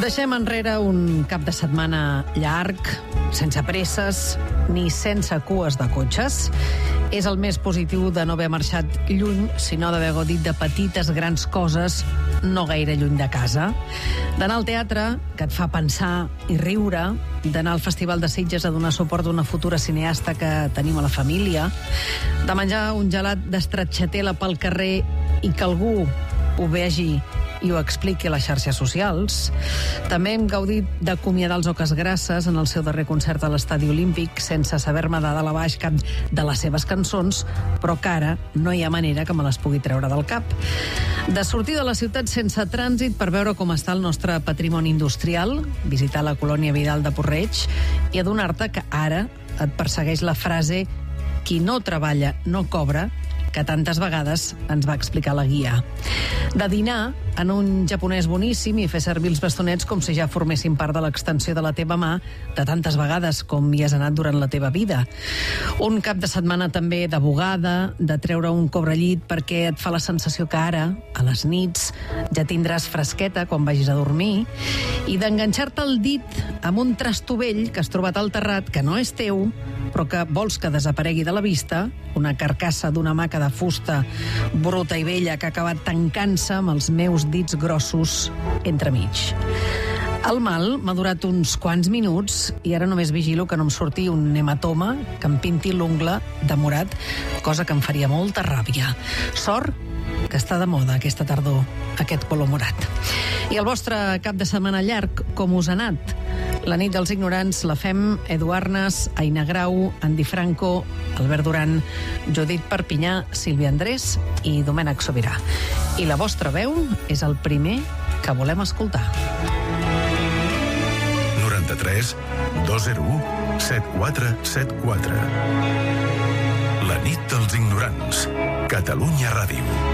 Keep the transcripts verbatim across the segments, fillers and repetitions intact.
Deixem enrere un cap de setmana llarg, sense presses ni sense cues de cotxes. És el més positiu de no haver marxat lluny, sinó d'haver gaudit de petites grans coses no gaire lluny de casa. D'anar al teatre, que et fa pensar i riure, d'anar al Festival de Sitges a donar suport a una futura cineasta que tenim a la família, de menjar un gelat d'estracciatella pel carrer i que algú ho vegi i ho expliqui a les xarxes socials. També hem gaudit d'acomiadar els Oques Grasses en el seu darrer concert a l'Estadi Olímpic sense saber-me de dalt a baix cap de les seves cançons, però que ara no hi ha manera que me les pugui treure del cap. De sortir de la ciutat sense trànsit per veure com està el nostre patrimoni industrial, visitar la colònia Vidal de Porreig i adonar-te que ara et persegueix la frase «qui no treballa no cobra», que tantes vegades ens va explicar la guia. De dinar en un japonès boníssim i fer servir els bastonets com si ja formessin part de l'extensió de la teva mà de tantes vegades com hi has anat durant la teva vida. Un cap de setmana també de bugada, de treure un cobrellit perquè et fa la sensació que ara, a les nits, ja tindràs fresqueta quan vagis a dormir, i d'enganxar-te el dit amb un trastovell que has trobat al terrat, que no és teu, però que vols que desaparegui de la vista, una carcassa d'una maca de fusta bruta i vella que ha acabat tancant-se amb els meus dits grossos entremig. El mal m'ha durat uns quants minuts i ara només vigilo que no em surti un hematoma que em pinti l'ungla de morat, cosa que em faria molta ràbia. Sort que està de moda aquesta tardor, aquest color morat. I el vostre cap de setmana llarg, com us ha anat? La nit dels ignorants la fem Edu Arnes, Aina Grau, Andi Franco, Albert Duran, Judit Perpinyà, Sílvia Andrés i Domènec Sobirà. I la vostra veu és el primer que volem escoltar. noranta-tres dos zero u set quatre set quatre. La nit dels ignorants. Catalunya Ràdio.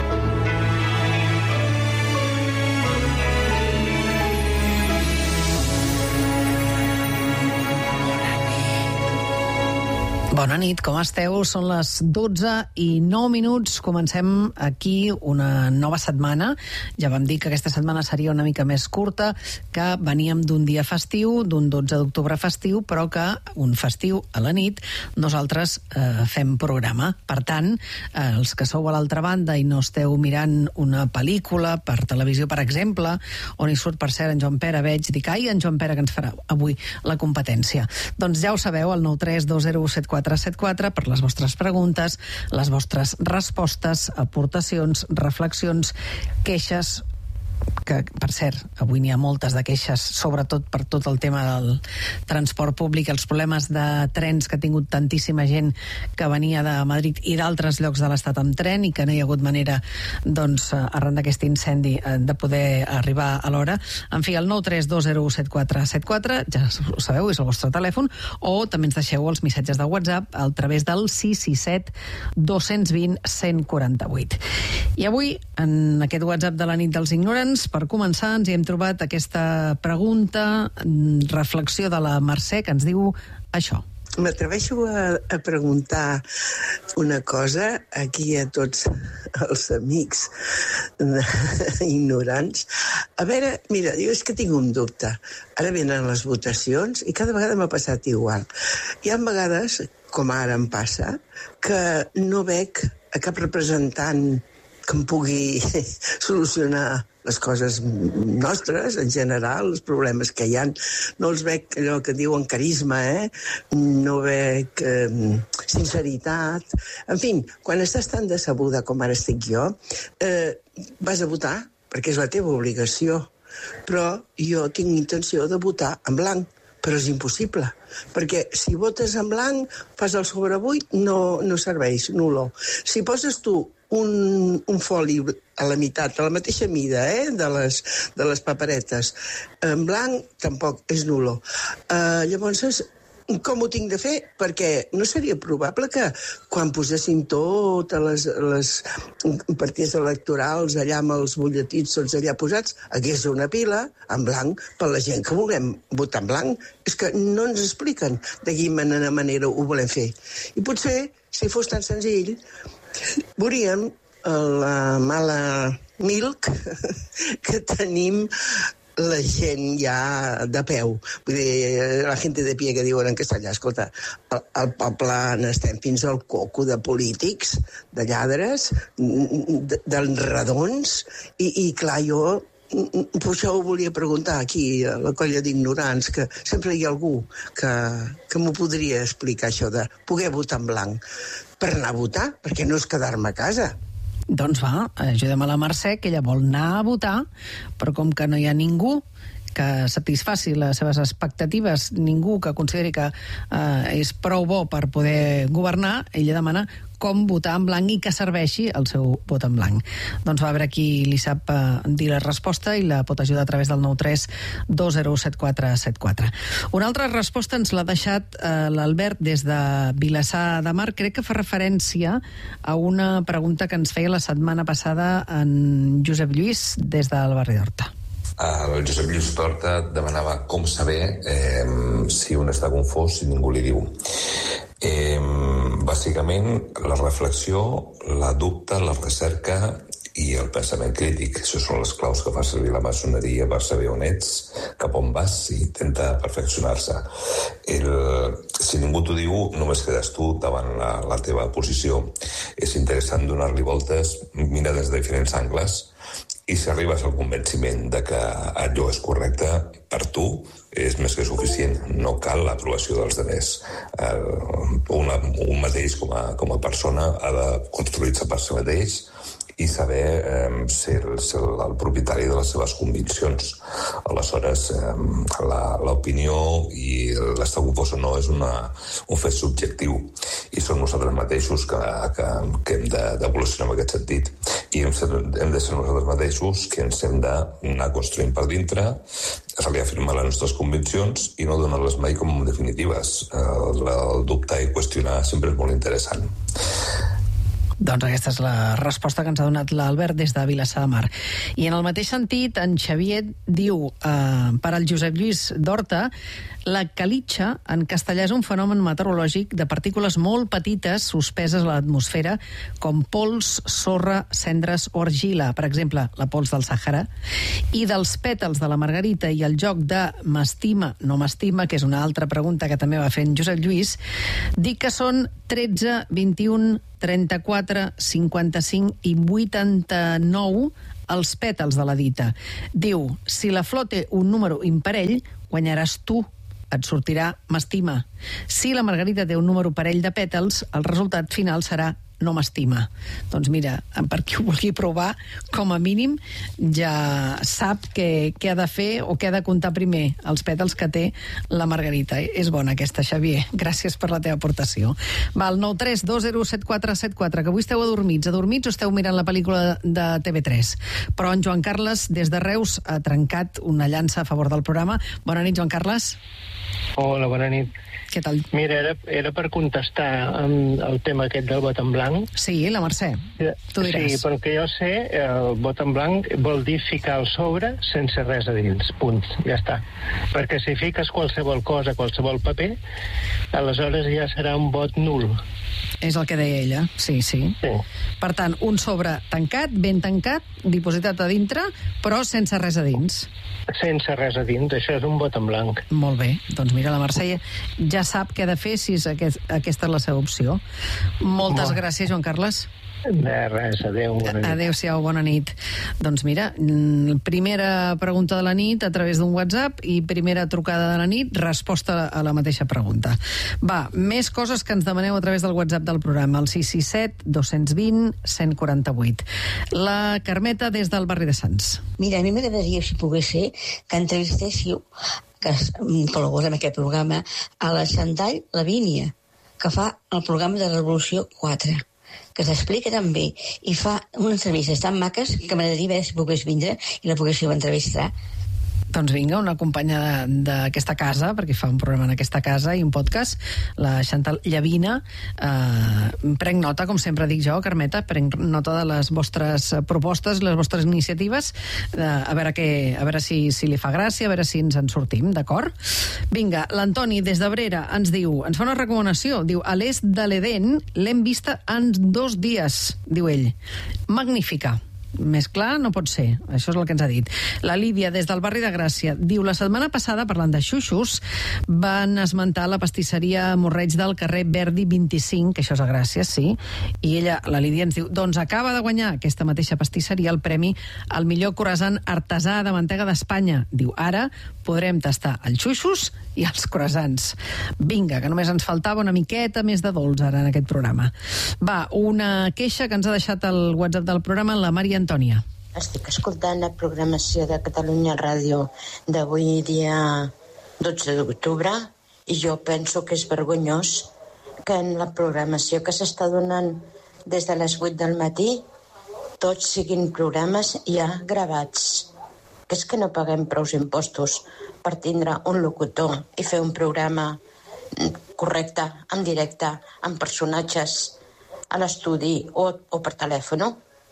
Bona nit, com esteu? Són les dotze i nou minuts. Comencem aquí una nova setmana. Ja vam dir que aquesta setmana seria una mica més curta, que veníem d'un dia festiu, d'un dotze d'octubre festiu, però que un festiu a la nit nosaltres eh, fem programa. Per tant, eh, els que sou a l'altra banda i no esteu mirant una pel·lícula per televisió, per exemple, on hi surt, per cert, en Joan Pere, veig, dic, ai, en Joan Pere que ens farà avui la competència. Doncs ja ho sabeu, el nou tres dos zero u set quatre set quatre per les vostres preguntes, les vostres respostes, aportacions, reflexions, queixes, que, per cert, avui n'hi ha moltes de queixes, sobretot per tot el tema del transport públic, els problemes de trens, que ha tingut tantíssima gent que venia de Madrid i d'altres llocs de l'estat amb tren i que no hi ha hagut manera, doncs, arran d'aquest incendi, de poder arribar a l'hora. En fi, el nou tres dos zero u set quatre set quatre, ja ho sabeu, és el vostre telèfon, o també ens deixeu els missatges de WhatsApp a través del sis sis set dos dos zero un zero quatre vuit. I avui, en aquest WhatsApp de la nit dels ignorants, per començar, ens hi hem trobat aquesta pregunta, reflexió de la Mercè, que ens diu això. M'atreveixo a, a preguntar una cosa aquí a tots els amics ignorants. A veure, mira, jo és que tinc un dubte. Ara venen les votacions i cada vegada m'ha passat igual. Hi ha vegades, com ara em passa, que no veig a cap representant que em pugui solucionar les coses nostres, en general, els problemes que hi ha. No els veig allò que diuen carisma, eh? No veig eh, sinceritat. En fi, quan estàs tan decebuda com ara estic jo, eh, vas a votar, perquè és la teva obligació. Però jo tinc intenció de votar en blanc, però és impossible, perquè si votes en blanc, fas el sobrebuit, no, no serveix, nulo. Si poses tu un, un foli a la meitat, a la mateixa mida, eh, de les, de les paperetes, en blanc tampoc és nulo. Uh, llavors, com ho tinc de fer? Perquè no seria probable que quan posessin totes les, les partides electorals allà amb els butlletins tots allà posats, hagués una pila en blanc per la gent que volem votar en blanc. És que no ens expliquen de quina manera ho volem fer. I potser, si fos tan senzill, veuríem la mala milk que tenim la gent ja de peu. Vull dir, la gent de pie que diuen en castellà. Escolta, al, al poble n'estem fins al coco de polítics, de lladres, d'enredons, i, i clar, jo per això ho volia preguntar aquí a la colla d'ignorants, que sempre hi ha algú que, que m'ho podria explicar, això de poder votar en blanc. Per anar a votar, perquè no és quedar-me a casa. Doncs va, ajudem a la Mercè, que ella vol anar a votar, però com que no hi ha ningú que satisfaci les seves expectatives, ningú que consideri que eh, és prou bo per poder governar, ella demana com votar en blanc i que serveixi el seu vot en blanc. Doncs va a veure qui li sap eh, dir la resposta i la pot ajudar a través del nou tres dos zero set quatre set quatre. Una altra resposta ens l'ha deixat eh, l'Albert des de Vilassar de Mar. Crec que fa referència a una pregunta que ens feia la setmana passada en Josep Lluís des del barri d'Horta. El Josep Lluís Torta demanava com saber eh, si un està confós si ningú li diu. Eh, bàsicament, la reflexió, la dubte, la recerca i el pensament crític. Això són les claus que fa servir la maçoneria per saber on ets, cap on vas i intenta perfeccionar-se. El, si ningú t'ho diu, només quedes tu davant la, la teva posició. És interessant donar-li voltes, mirar des de diferents angles, i si arribes al convenciment de que allò és correcte per tu, és més que suficient. No cal l'aprovació dels altres. Una, un mateix com a, com a persona ha de construir-se per si mateix i saber eh, ser, ser el propietari de les seves conviccions. Aleshores, eh, l'opinió i l'estar confós o no és una, un fet subjectiu i som nosaltres mateixos que, que, que hem d'evolucionar en aquest sentit. I hem, hem de ser nosaltres mateixos que ens hem d'anar construint per dintre, reafirmar les nostres conviccions i no donar-les mai com definitives. El, el dubtar i qüestionar sempre és molt interessant. Doncs aquesta és la resposta que ens ha donat l'Albert des de Vilassar de Mar. I en el mateix sentit, en Xavier diu, eh, per al Josep Lluís d'Horta, la calitxa en castellà és un fenomen meteorològic de partícules molt petites suspeses a l'atmosfera, com pols, sorra, cendres o argila, per exemple, la pols del Sàhara, i dels pètals de la margarita i el joc de m'estima, no m'estima, que és una altra pregunta que també va fer en Josep Lluís, dic que són tretze, vint-i-un, trenta-quatre, cinquanta-cinc i vuitanta-nou els pètals de la dita. Diu, si la flor té un número imparell, guanyaràs tu. Et sortirà m'estima. Si la margarita té un número parell de pètals, el resultat final serà no m'estima. Doncs mira, per qui ho vulgui provar, com a mínim ja sap què, què ha de fer o què ha de comptar primer, els pètals que té la margarita. És bona aquesta, Xavier. Gràcies per la teva aportació. Va, al nou tres dos zero set quatre set quatre, que avui esteu adormits. Adormits o esteu mirant la pel·lícula de T V tres. Però en Joan Carles, des de Reus, ha trencat una llança a favor del programa. Bona nit, Joan Carles. Hola, bona nit. Què tal? Mira, era, era per contestar amb el tema aquest del vot en blanc. Sí, la Mercè, tu diràs. Sí, perquè jo sé, el vot en blanc vol dir ficar el sobre sense res a dins, punt, ja està. Perquè si fiques qualsevol cosa, qualsevol paper, aleshores ja serà un vot nul. És el que deia ella, sí, sí. Sí. Per tant, un sobre tancat, ben tancat, dipositat a dintre, però sense res a dins. Sense res a dins, això és un vot en blanc. Molt bé, doncs mira, la Mercè ja sap què ha de fer si és aquest, aquesta és la seva opció. Moltes Molt. gràcies, Joan Carles. De res, adéu. Bona nit. Adéu-siau, bona nit. Doncs mira, primera pregunta de la nit a través d'un WhatsApp i primera trucada de la nit, resposta a la mateixa pregunta. Va, més coses que ens demaneu a través del WhatsApp del programa, el sis sis set dos vint cent i quaranta vuit. La Carmeta des del barri de Sants. Mira, a mi m'agradaria, si pogués ser, que entrevistéssiu, que col·labora en aquest programa, a la Xandall Lavínia, que fa el programa de Revolució quatre, que s'explica tan bé i fa unes entrevistes tan maques que m'agradaria veure si pogués vindre i la poguéssiu entrevistar. Doncs vinga, una companya d'aquesta casa, perquè fa un programa en aquesta casa i un podcast, la Chantal Llavina. Eh, prenc nota, com sempre dic jo, Carmeta, prenc nota de les vostres propostes, les vostres iniciatives, eh, a veure, què, a veure si, si li fa gràcia, a veure si ens en sortim, d'acord? Vinga, l'Antoni, des d'Abrera, ens diu, ens fa una recomanació, diu, a l'est de l'Eden l'hem vista en dos dies, diu ell. Magnífica. Més clar no pot ser, això és el que ens ha dit. La Lídia, des del barri de Gràcia, diu: la setmana passada, parlant de xuxos, van esmentar la pastisseria Morreig del carrer Verdi vint-i-cinc, que això és a Gràcia, sí, i ella, la Lídia, ens diu: doncs acaba de guanyar aquesta mateixa pastisseria el premi al millor croissant artesà de mantega d'Espanya. Diu: ara podrem tastar els xuxos i els croissants. Vinga, que només ens faltava una miqueta més de dolç ara en aquest programa. Va, una queixa que ens ha deixat el WhatsApp del programa la Maria Antònia. Estic escoltant la programació de Catalunya Ràdio d'avui, dia dotze d'octubre, i jo penso que és vergonyós que en la programació que s'està donant des de les vuit del matí tots siguin programes ja gravats. Que és que no paguem prous impostos per tindre un locutor i fer un programa correcte, en directe, amb personatges a l'estudi o, o per telèfon.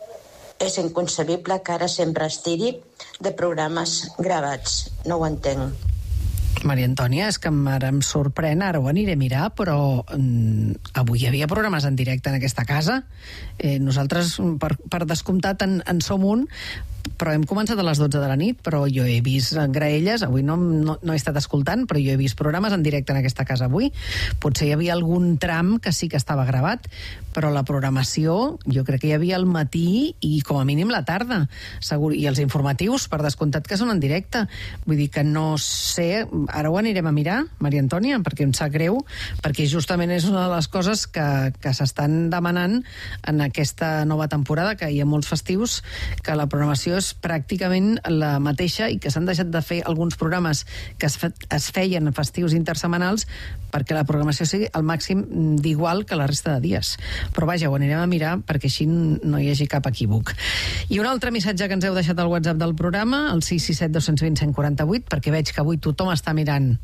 És inconcebible que ara sempre es tiri de programes gravats. No ho entenc. Maria Antònia, és que ara em sorprèn, ara ho aniré a mirar, però mm, avui hi havia programes en directe en aquesta casa. Eh, nosaltres, per, per descomptat, en, en som un, però hem començat a les dotze de la nit, però jo he vist graelles, avui no, no, no he estat escoltant, però jo he vist programes en directe en aquesta casa avui. Potser hi havia algun tram que sí que estava gravat, però la programació jo crec que hi havia al matí i com a mínim la tarda, segur, i els informatius, per descomptat, que són en directe. Vull dir que no sé, ara ho anirem a mirar, Maria Antònia, perquè em sap greu, perquè justament és una de les coses que, que s'estan demanant en aquesta nova temporada, que hi ha molts festius, que la programació és pràcticament la mateixa i que s'han deixat de fer alguns programes que es, fe, es feien festius intersetmanals perquè la programació sigui al màxim d'igual que la resta de dies. Però vaja, ho anirem a mirar perquè així no hi hagi cap equívoc. I un altre missatge que ens heu deixat al WhatsApp del programa, el sis sis set dos vint cent i quaranta vuit, perquè veig que avui tothom està mirant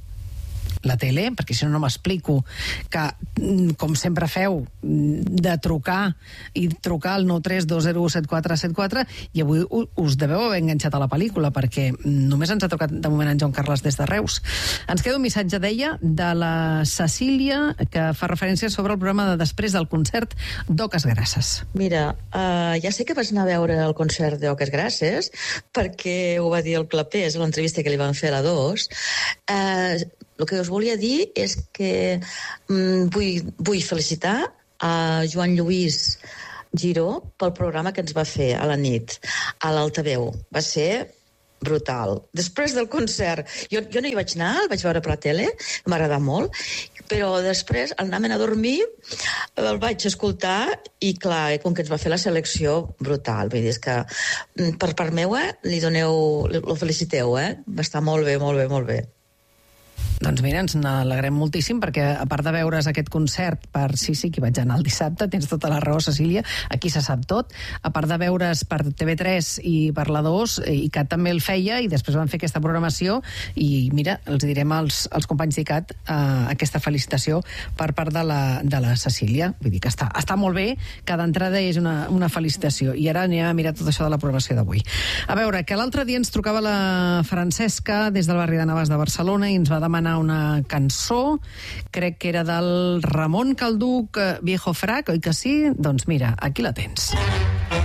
la tele, perquè si no no m'explico que, com sempre feu, de trucar i trucar al nou tres dos zero u set quatre set quatre, i avui us deveu haver enganxat a la pel·lícula, perquè només ens ha trucat de moment en Joan Carles des de Reus. Ens queda un missatge, deia, de la Cecília, que fa referència sobre el programa de després del concert d'Oques Grasses. Mira, uh, ja sé que vas anar a veure el concert d'Oques Grasses, perquè ho va dir el Clapés a l'entrevista que li van fer a la dos. Uh, El que us volia dir és que mm, vull, vull felicitar a Joan Lluís Giró pel programa que ens va fer a la nit, a l'Altaveu. Va ser brutal. Després del concert, jo, jo no hi vaig anar, el vaig veure per la tele, m'ha agradat molt, però després, al anar-me'n a dormir, el vaig escoltar i, clar, com que ens va fer la selecció, brutal. Vull dir, és que per part meua li doneu, lo feliciteu, eh? Va estar molt bé, molt bé, molt bé. Doncs mira, ens n'alegrem moltíssim, perquè a part de veure's aquest concert per... Sí, sí, que vaig anar el dissabte, tens tota la raó, Cecília, aquí se sap tot. A part de veure's per T V tres i per la dos, i Cat també el feia, i després van fer aquesta programació, i mira, els direm als, als companys d'Icat eh, aquesta felicitació per part de la, de la Cecília. Vull dir que està, està molt bé, cada entrada és una, una felicitació, i ara anem a mirar tot això de la programació d'avui. A veure, que l'altre dia ens trucava la Francesca des del barri de Navàs de Barcelona i ens va demanar una cançó, crec que era del Ramon Calduc, Viejo Frac, oi que sí? Doncs mira, aquí la tens.